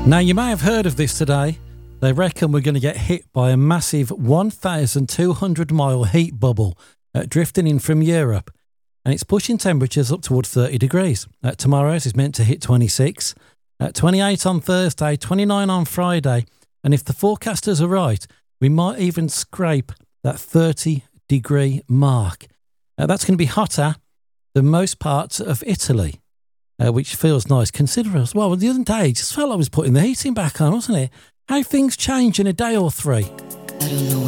Now, you may have heard of this today. They reckon we're going to get hit by a massive 1,200-mile heat bubble drifting in from Europe. And it's pushing temperatures up towards 30 degrees. Tomorrow's is meant to hit 26, 28 on Thursday, 29 on Friday. And if the forecasters are right, we might even scrape that 30-degree mark. That's going to be hotter than most parts of Italy. Which feels nice. Consider us. Well, the other day, it just felt like I was putting the heating back on, wasn't it? How things change in a day or three. I don't know.